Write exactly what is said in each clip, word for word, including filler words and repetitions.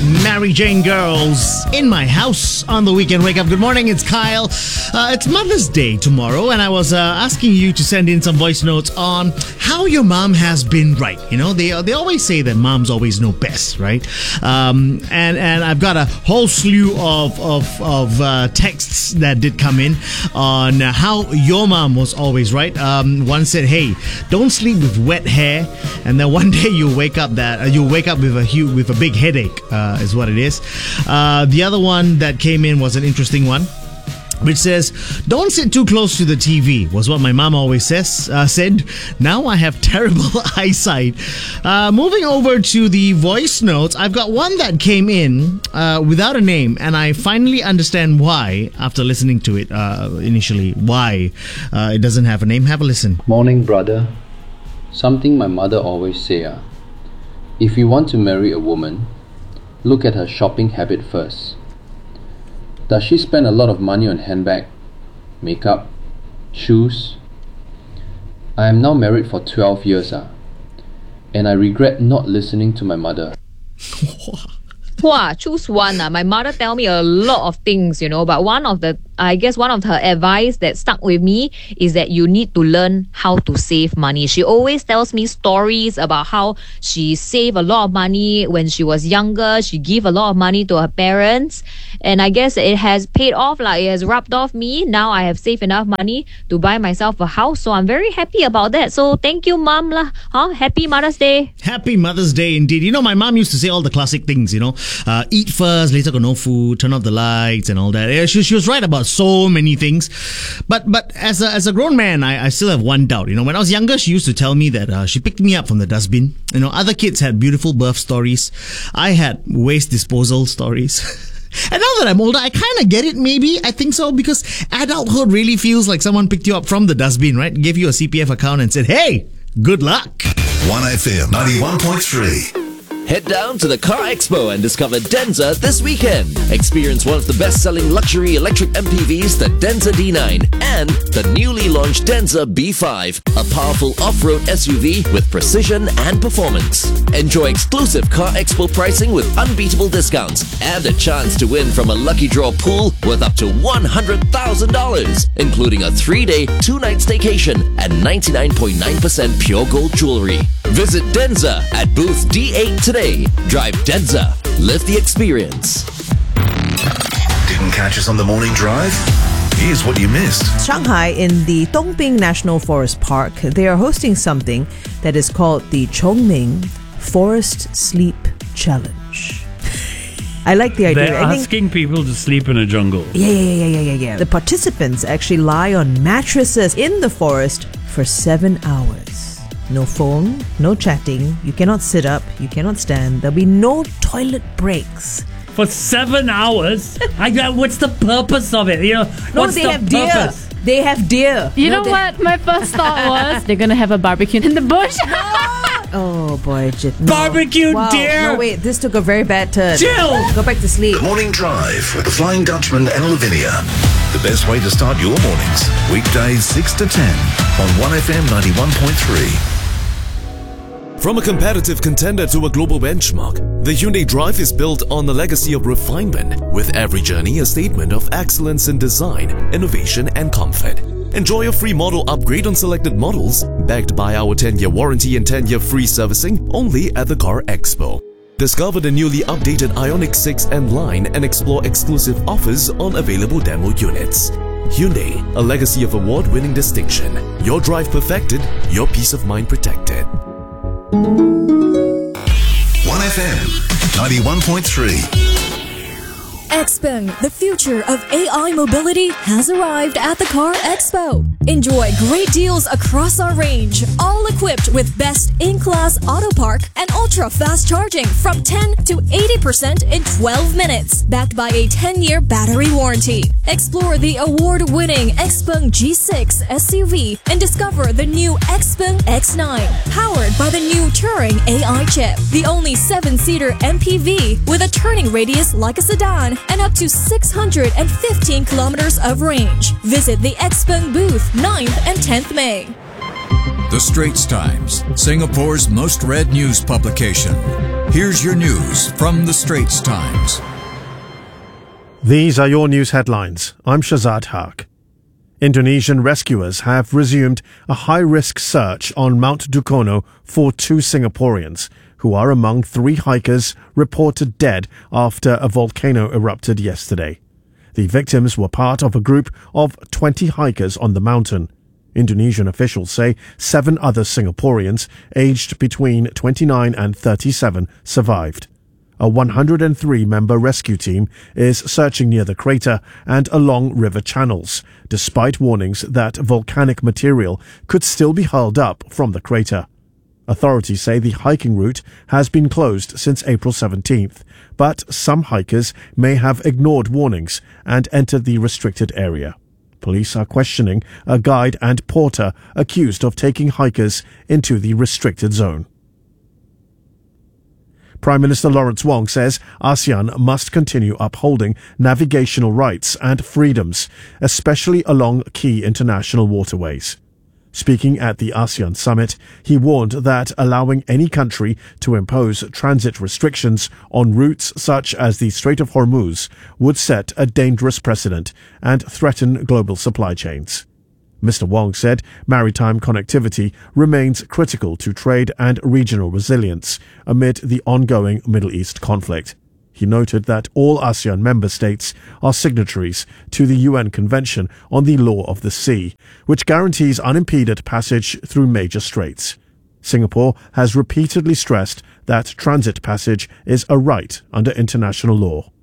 Mary Jane Girls in my house on the weekend wake up. Good morning, it's Kyle. Uh, it's Mother's Day tomorrow, and I was uh, asking you to send in some voice notes on how your mom has been right. You know, they they always say that moms always know best, right? Um, and and I've got a whole slew of of of uh, texts that did come in on uh, how your mom was always right. Um, one said, "Hey, don't sleep with wet hair," and then one day you wake up that uh, you wake up with a huge, with a big headache. Uh, is what it is. Uh, the other one that came in was an interesting one, which says, "Don't sit too close to the T V," was what my mom always says. Uh, said, "Now I have terrible eyesight." Uh, moving over to the voice notes, I've got one that came in uh, without a name, and I finally understand why after listening to it uh, initially. Why uh, it doesn't have a name. Have a listen. Morning, brother. Something my mother always say, uh, if you want to marry a woman, look at her shopping habit first. Does she spend a lot of money on handbag, makeup, shoes? I am now married for twelve years, ah, and I regret not listening to my mother. Wow, choose one. Uh. My mother tell me a lot of things, you know, but one of the, I guess one of her advice that stuck with me is that you need to learn how to save money. She always tells me stories about how she saved a lot of money when she was younger. She gave a lot of money to her parents. And I guess it has paid off, like it has rubbed off me. Now I have saved enough money to buy myself a house. So I'm very happy about that. So thank you, Mom. Lah. Huh? Happy Mother's Day. Happy Mother's Day indeed. You know, my mom used to say all the classic things, you know. Uh, eat first, later got no food, turn off the lights and all that. Yeah, she, she was right about so many things. But but as a, as a grown man, I, I still have one doubt. You know, when I was younger, she used to tell me that uh, she picked me up from the dustbin. You know, other kids had beautiful birth stories. I had waste disposal stories. And now that I'm older, I kind of get it, maybe. I think so, because adulthood really feels like someone picked you up from the dustbin, right? Gave you a C P F account and said, "Hey, good luck." one F M ninety-one point three. Head down to the Car Expo and discover Denza this weekend. Experience one of the best-selling luxury electric M P Vs, the Denza D nine, and the newly launched Denza B five, a powerful off-road S U V with precision and performance. Enjoy exclusive Car Expo pricing with unbeatable discounts and a chance to win from a lucky draw pool worth up to one hundred thousand dollars, including a three-day, two-night staycation and ninety-nine point nine percent pure gold jewelry. Visit Denza at booth D eight today. Drive Denza. Live the experience. Didn't catch us on the morning drive? Here's what you missed. Shanghai, in the Dongbing National Forest Park, they are hosting something that is called the Chongming Forest Sleep Challenge. I like the idea. They're I think, asking people to sleep in a jungle. Yeah, yeah, yeah, yeah, yeah, yeah. The participants actually lie on mattresses in the forest for seven hours. No phone, no chatting, you cannot sit up, you cannot stand, there'll be no toilet breaks. For seven hours? I got, what's the purpose of it? You know, No, what's they the have deer. purpose? They have deer. You no, know they- what? My first thought was they're gonna have a barbecue in the bush. Oh boy, Jit. No. Barbecued wow. deer? No, wait, this took a very bad turn. Chill! Go back to sleep. The Morning Drive with the Flying Dutchman and Lavinia. The best way to start your mornings. Weekdays six to ten on one F M ninety-one point three. From a competitive contender to a global benchmark, the Hyundai Drive is built on a legacy of refinement, with every journey a statement of excellence in design, innovation and comfort. Enjoy a free model upgrade on selected models, backed by our ten-year warranty and ten-year free servicing only at the Car Expo. Discover the newly updated Ioniq six N line and explore exclusive offers on available demo units. Hyundai, a legacy of award-winning distinction. Your drive perfected, your peace of mind protected. one F M ninety-one point three. Xpeng, the future of A I mobility, has arrived at the Car Expo. Enjoy great deals across our range, all equipped with best in-class auto park and ultra-fast charging from ten to eighty percent in twelve minutes, backed by a ten-year battery warranty. Explore the award-winning Xpeng G six S U V and discover the new Xpeng X nine, powered by the new Turing A I chip, the only seven-seater M P V with a turning radius like a sedan and up to six hundred fifteen kilometers of range. Visit the Xpeng booth ninth and tenth May. The Straits Times, Singapore's most read news publication. Here's your news from The Straits Times. These are your news headlines. I'm Shazad Haq. Indonesian rescuers have resumed a high-risk search on Mount Dukono for two Singaporeans, who are among three hikers reported dead after a volcano erupted yesterday. The victims were part of a group of twenty hikers on the mountain. Indonesian officials say seven other Singaporeans, aged between twenty-nine and thirty-seven, survived. A one hundred three member rescue team is searching near the crater and along river channels, despite warnings that volcanic material could still be hurled up from the crater. Authorities say the hiking route has been closed since April seventeenth, but some hikers may have ignored warnings and entered the restricted area. Police are questioning a guide and porter accused of taking hikers into the restricted zone. Prime Minister Lawrence Wong says ASEAN must continue upholding navigational rights and freedoms, especially along key international waterways. Speaking at the ASEAN summit, he warned that allowing any country to impose transit restrictions on routes such as the Strait of Hormuz would set a dangerous precedent and threaten global supply chains. Mister Wong said maritime connectivity remains critical to trade and regional resilience amid the ongoing Middle East conflict. He noted that all ASEAN member states are signatories to the U N Convention on the Law of the Sea, which guarantees unimpeded passage through major straits. Singapore has repeatedly stressed that transit passage is a right under international law.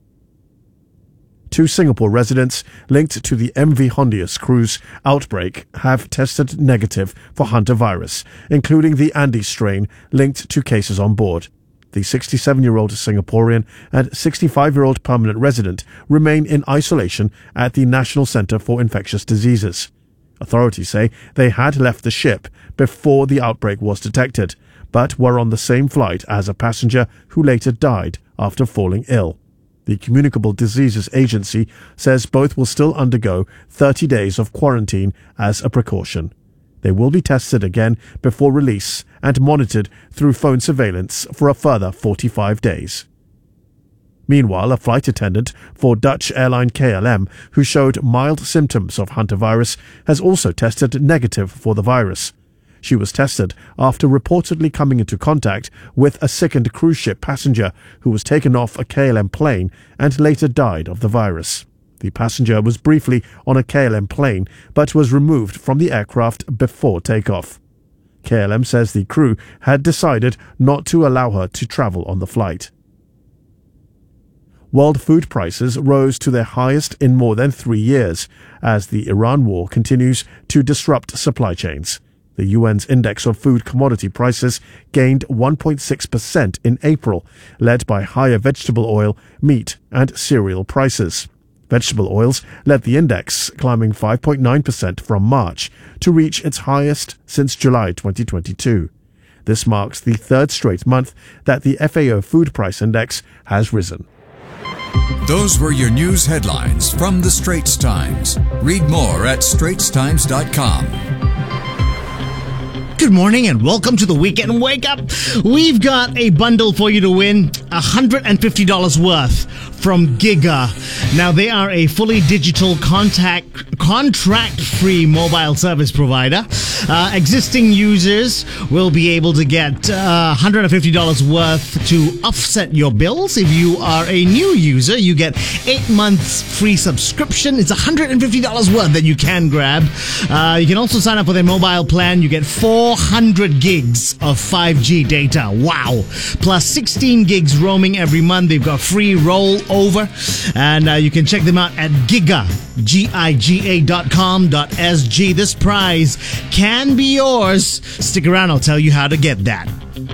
Two Singapore residents linked to the M V Hondius cruise outbreak have tested negative for hantavirus, including the Andes strain linked to cases on board. The sixty-seven-year-old Singaporean and sixty-five-year-old permanent resident remain in isolation at the National Centre for Infectious Diseases. Authorities say they had left the ship before the outbreak was detected, but were on the same flight as a passenger who later died after falling ill. The Communicable Diseases Agency says both will still undergo thirty days of quarantine as a precaution. They will be tested again before release and monitored through phone surveillance for a further forty-five days. Meanwhile, a flight attendant for Dutch airline K L M who showed mild symptoms of hantavirus has also tested negative for the virus. She was tested after reportedly coming into contact with a sickened cruise ship passenger who was taken off a K L M plane and later died of the virus. The passenger was briefly on a K L M plane but was removed from the aircraft before takeoff. K L M says the crew had decided not to allow her to travel on the flight. World food prices rose to their highest in more than three years as the Iran war continues to disrupt supply chains. The U N's index of food commodity prices gained one point six percent in April, led by higher vegetable oil, meat, and cereal prices. Vegetable oils led the index, climbing five point nine percent from March to reach its highest since July twenty twenty-two. This marks the third straight month that the F A O Food Price Index has risen. Those were your news headlines from The Straits Times. Read more at straits times dot com. Good morning and welcome to the Weekend Wake Up. We've got a bundle for you to win, one hundred fifty dollars worth from Giga. Now, they are a fully digital contact, contract-free mobile service provider. Uh, existing users will be able to get uh, one hundred fifty dollars worth to offset your bills. If you are a new user, you get eight months free subscription. It's one hundred fifty dollars worth that you can grab. Uh, you can also sign up for their mobile plan. You get four hundred gigs of five G data. Wow. Plus sixteen gigs roaming every month. They've got free rollover. And uh, you can check them out at Giga, G I G A dot com dot S G. This prize can be yours. Stick around. I'll tell you how to get that.